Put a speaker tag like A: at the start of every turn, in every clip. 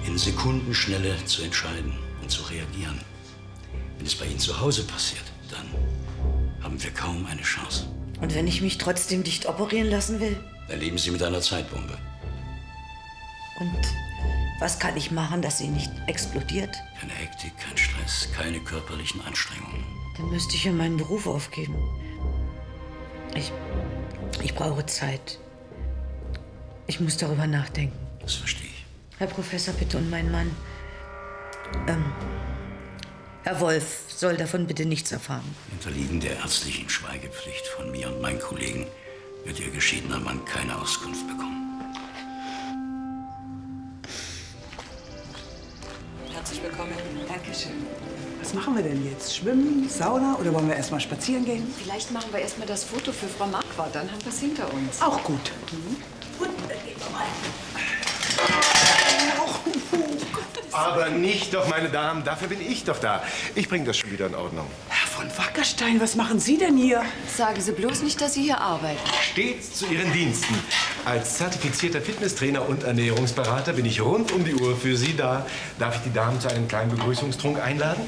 A: in Sekundenschnelle zu entscheiden und zu reagieren. Wenn es bei Ihnen zu Hause passiert, dann haben wir kaum eine Chance.
B: Und wenn ich mich trotzdem nicht operieren lassen will?
A: Dann leben Sie mit einer Zeitbombe.
B: Und was kann ich machen, dass sie nicht explodiert?
A: Keine Hektik, kein Stress, keine körperlichen Anstrengungen.
B: Dann müsste ich ja meinen Beruf aufgeben. Ich brauche Zeit. Ich muss darüber nachdenken.
A: Das verstehe ich.
B: Herr Professor, bitte, und mein Mann. Herr Wolf soll davon bitte nichts erfahren.
A: Unterliegen der ärztlichen Schweigepflicht von mir und meinen Kollegen wird Ihr geschiedener Mann keine Auskunft bekommen.
C: Herzlich willkommen.
D: Dankeschön. Was machen wir denn jetzt? Schwimmen, Sauna oder wollen wir erst mal spazieren gehen?
C: Vielleicht machen wir erst mal das Foto für Frau Marquardt, dann haben wir es hinter uns.
D: Auch gut.
B: Gut, dann gehen wir mal.
E: Aber nicht doch, meine Damen, dafür bin ich doch da. Ich bringe das schon wieder in Ordnung.
D: Herr von Wackerstein, was machen Sie denn hier?
C: Sagen Sie bloß nicht, dass Sie hier arbeiten.
E: Stets zu Ihren Diensten. Als zertifizierter Fitnesstrainer und Ernährungsberater bin ich rund um die Uhr für Sie da. Darf ich die Damen zu einem kleinen Begrüßungstrunk einladen?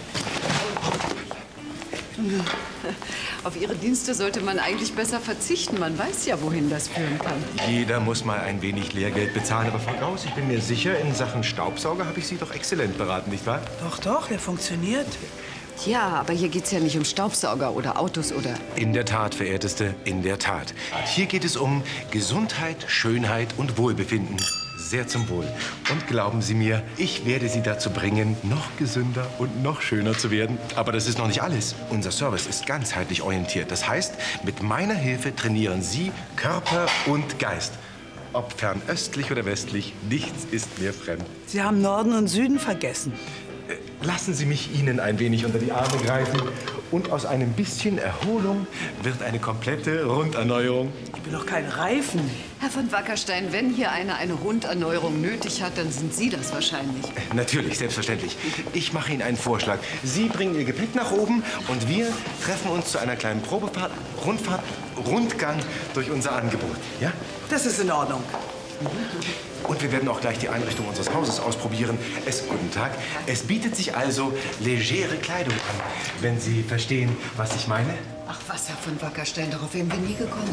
C: Auf Ihre Dienste sollte man eigentlich besser verzichten. Man weiß ja, wohin das führen kann.
E: Jeder muss mal ein wenig Lehrgeld bezahlen. Aber Frau Gauss, ich bin mir sicher, in Sachen Staubsauger habe ich Sie doch exzellent beraten, nicht wahr?
D: Doch, doch, der funktioniert.
C: Ja, aber hier geht's ja nicht um Staubsauger oder Autos oder...
E: In der Tat, verehrteste, in der Tat. Hier geht es um Gesundheit, Schönheit und Wohlbefinden. Sehr zum Wohl. Und glauben Sie mir, ich werde Sie dazu bringen, noch gesünder und noch schöner zu werden. Aber das ist noch nicht alles. Unser Service ist ganzheitlich orientiert. Das heißt, mit meiner Hilfe trainieren Sie Körper und Geist. Ob fernöstlich oder westlich, nichts ist mir fremd.
D: Sie haben Norden und Süden vergessen.
E: Lassen Sie mich Ihnen ein wenig unter die Arme greifen. Und aus einem bisschen Erholung wird eine komplette Runderneuerung.
D: Ich bin doch kein Reifen.
C: Herr von Wackerstein, wenn hier einer eine Runderneuerung nötig hat, dann sind Sie das wahrscheinlich.
E: Natürlich, selbstverständlich. Ich mache Ihnen einen Vorschlag. Sie bringen Ihr Gepäck nach oben und wir treffen uns zu einer kleinen Probefahrt, Rundgang durch unser Angebot. Ja?
D: Das ist in Ordnung.
E: Und wir werden auch gleich die Einrichtung unseres Hauses ausprobieren. Guten Tag. Es bietet sich also legere Kleidung an, wenn Sie verstehen, was ich meine.
C: Ach was, Herr von Wackerstein, darauf wären wir nie gekommen.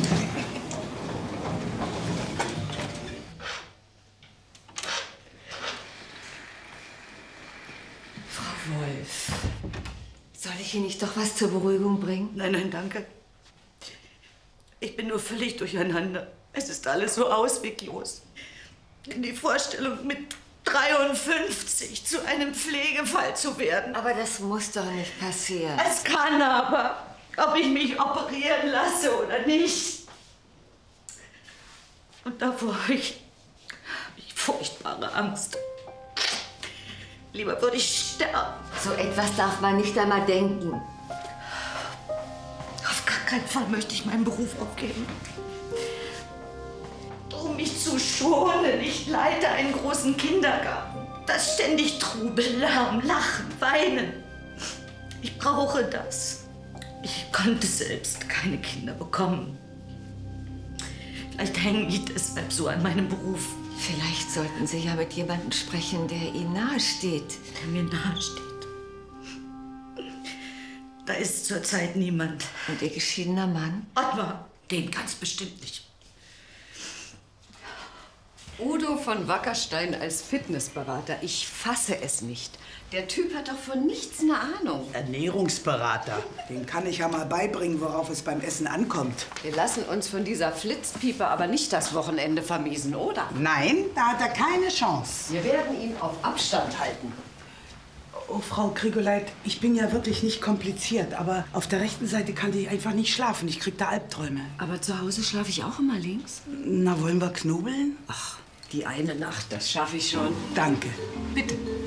B: Frau Wolf.
F: Soll ich Ihnen nicht doch was zur Beruhigung bringen?
B: Nein, nein, danke. Ich bin nur völlig durcheinander. Es ist alles so ausweglos. Die Vorstellung, mit 53 zu einem Pflegefall zu werden.
F: Aber das muss doch nicht passieren.
B: Es kann aber, ob ich mich operieren lasse oder nicht. Und davor habe ich furchtbare Angst. Lieber würde ich sterben.
F: So etwas darf man nicht einmal denken.
B: Auf gar keinen Fall möchte ich meinen Beruf aufgeben. Um mich zu schonen, ich leite einen großen Kindergarten. Da ist ständig Trubel, Lärm, Lachen, Weinen. Ich brauche das. Ich konnte selbst keine Kinder bekommen. Vielleicht hänge ich deshalb so an meinem Beruf.
F: Vielleicht sollten Sie ja mit jemandem sprechen, der Ihnen nahesteht.
B: Der mir nahesteht. Da ist zurzeit niemand.
F: Und Ihr geschiedener Mann?
B: Ottmar, den ganz bestimmt nicht.
C: Udo von Wackerstein als Fitnessberater. Ich fasse es nicht. Der Typ hat doch von nichts eine Ahnung.
D: Ernährungsberater. Den kann ich ja mal beibringen, worauf es beim Essen ankommt.
C: Wir lassen uns von dieser Flitzpiepe aber nicht das Wochenende vermiesen, oder?
D: Nein, da hat er keine Chance.
C: Wir werden ihn auf Abstand halten.
D: Oh, Frau Grigoleit, ich bin ja wirklich nicht kompliziert, aber auf der rechten Seite kann ich einfach nicht schlafen. Ich krieg da Albträume.
C: Aber zu Hause schlafe ich auch immer links.
D: Na, wollen wir knobeln?
C: Ach, die eine Nacht, das schaffe ich schon.
D: Danke.
C: Bitte.